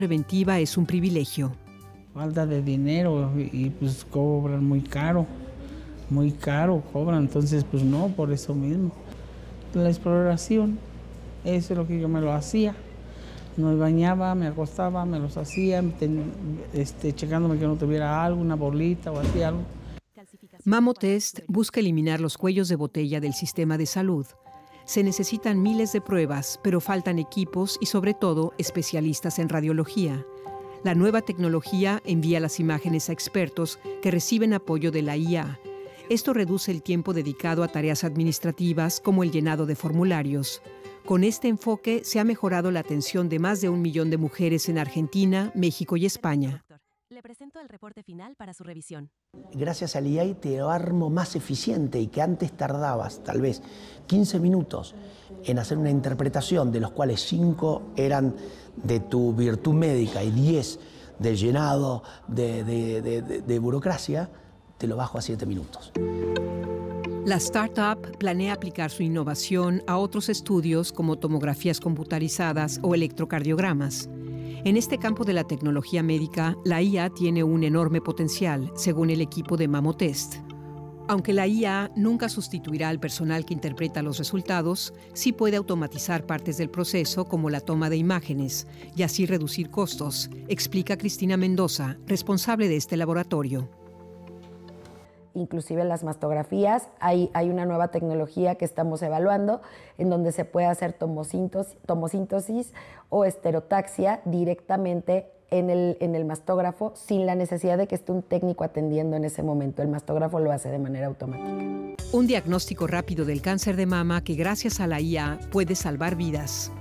Preventiva es un privilegio. Falta de dinero y pues cobran muy caro cobran, entonces pues no, por eso mismo. La exploración, eso es lo que yo me lo hacía. Me bañaba, me acostaba, me los hacía, checándome que no tuviera algo, una bolita o así algo. Mamotest busca eliminar los cuellos de botella del sistema de salud. Se necesitan miles de pruebas, pero faltan equipos y sobre todo especialistas en radiología. La nueva tecnología envía las imágenes a expertos que reciben apoyo de la IA. Esto reduce el tiempo dedicado a tareas administrativas como el llenado de formularios. Con este enfoque se ha mejorado la atención de más de 1 millón de mujeres en Argentina, México y España. Le presento el reporte final para su revisión. Gracias al AI te lo armo más eficiente y que antes tardabas tal vez 15 minutos en hacer una interpretación, de los cuales 5 eran de tu virtud médica y 10 del llenado de burocracia, te lo bajo a 7 minutos. La startup planea aplicar su innovación a otros estudios como tomografías computarizadas o electrocardiogramas. En este campo de la tecnología médica, la IA tiene un enorme potencial, según el equipo de Mamotest. Aunque la IA nunca sustituirá al personal que interpreta los resultados, sí puede automatizar partes del proceso como la toma de imágenes y así reducir costos, explica Cristina Mendoza, responsable de este laboratorio. Inclusive en las mastografías hay una nueva tecnología que estamos evaluando en donde se puede hacer tomosíntesis o estereotaxia directamente en el mastógrafo sin la necesidad de que esté un técnico atendiendo en ese momento. El mastógrafo lo hace de manera automática. Un diagnóstico rápido del cáncer de mama que gracias a la IA puede salvar vidas.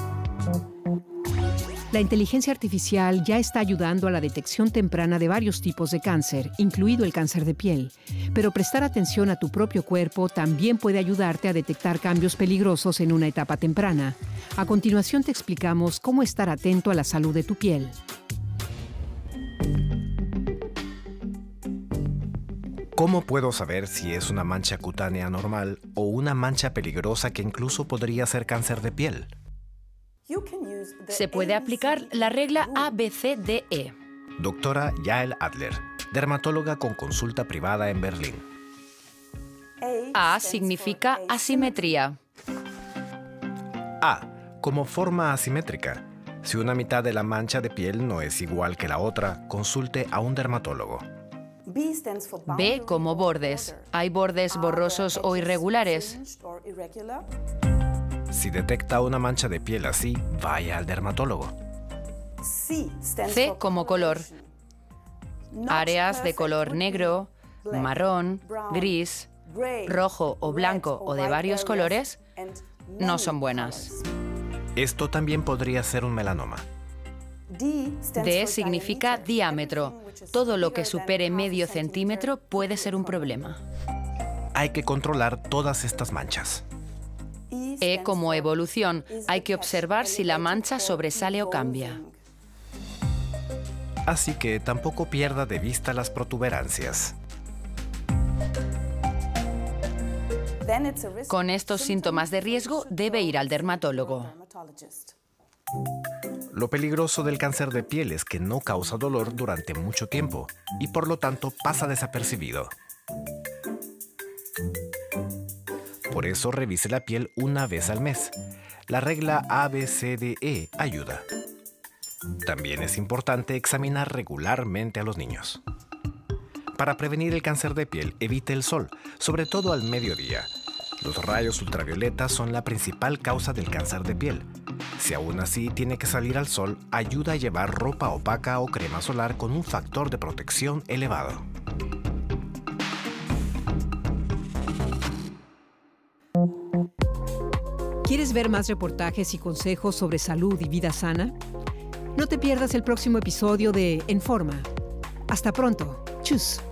La inteligencia artificial ya está ayudando a la detección temprana de varios tipos de cáncer, incluido el cáncer de piel. Pero prestar atención a tu propio cuerpo también puede ayudarte a detectar cambios peligrosos en una etapa temprana. A continuación te explicamos cómo estar atento a la salud de tu piel. ¿Cómo puedo saber si es una mancha cutánea normal o una mancha peligrosa que incluso podría ser cáncer de piel? Se puede aplicar la regla ABCDE. Doctora Yael Adler, dermatóloga con consulta privada en Berlín. A significa asimetría. A, como forma asimétrica. Si una mitad de la mancha de piel no es igual que la otra, consulte a un dermatólogo. B como bordes. ¿Hay bordes borrosos o irregulares? Si detecta una mancha de piel así, vaya al dermatólogo. C como color. Áreas de color negro, marrón, gris, rojo o blanco o de varios colores no son buenas. Esto también podría ser un melanoma. D significa diámetro. Todo lo que supere medio centímetro puede ser un problema. Hay que controlar todas estas manchas. E como evolución, hay que observar si la mancha sobresale o cambia. Así que tampoco pierda de vista las protuberancias. Con estos síntomas de riesgo, debe ir al dermatólogo. Lo peligroso del cáncer de piel es que no causa dolor durante mucho tiempo y por lo tanto pasa desapercibido. Por eso revise la piel una vez al mes. La regla ABCDE ayuda. También es importante examinar regularmente a los niños. Para prevenir el cáncer de piel, evite el sol, sobre todo al mediodía. Los rayos ultravioleta son la principal causa del cáncer de piel. Si aún así tiene que salir al sol, ayuda a llevar ropa opaca o crema solar con un factor de protección elevado. ¿Quieres ver más reportajes y consejos sobre salud y vida sana? No te pierdas el próximo episodio de En Forma. Hasta pronto. Tschüss.